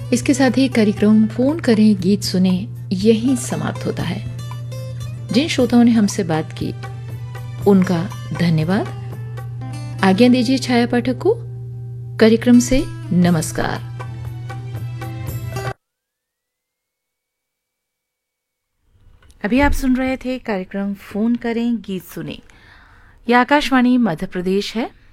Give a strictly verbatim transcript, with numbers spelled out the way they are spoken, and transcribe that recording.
इसके साथ ही कार्यक्रम फोन करें गीत सुने यहीं समाप्त होता है। जिन श्रोताओं ने हमसे बात की उनका धन्यवाद। आज्ञा दीजिए छाया पाठक को। कार्यक्रम से नमस्कार। अभी आप सुन रहे थे कार्यक्रम फोन करें गीत सुने। यह आकाशवाणी मध्य प्रदेश है।